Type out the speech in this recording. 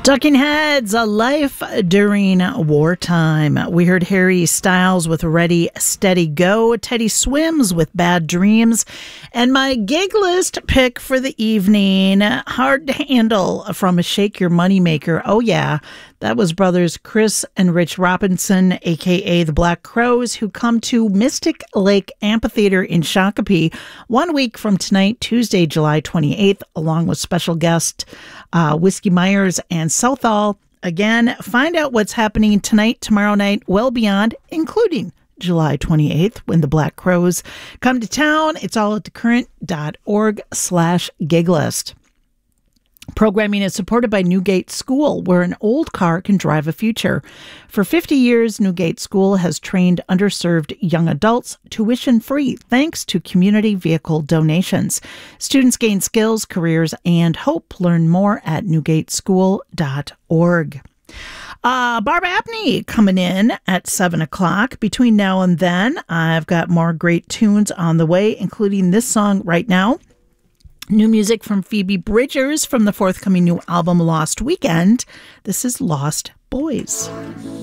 Talking Heads, a life during wartime. We heard Harry Styles with Ready, Steady, Go. Teddy Swims with Bad Dreams. And my gig list pick for the evening, Hard to Handle from Shake Your Moneymaker. Oh, yeah. That was brothers Chris and Rich Robinson, a.k.a. the Black Crowes, who come to Mystic Lake Amphitheater in Shakopee 1 week from tonight, Tuesday, July 28th, along with special guest Whiskey Myers and Southall. Again, find out what's happening tonight, tomorrow night, well beyond, including July 28th, when the Black Crowes come to town. It's all at thecurrent.org/giglist. Programming is supported by Newgate School, where an old car can drive a future. For 50 years, Newgate School has trained underserved young adults tuition-free thanks to community vehicle donations. Students gain skills, careers, and hope. Learn more at newgateschool.org. Barb Apney coming in at 7 o'clock. Between now and then, I've got more great tunes on the way, including this song right now. New music from Phoebe Bridgers from the forthcoming new album Lost Weekend. This is Lost Boys.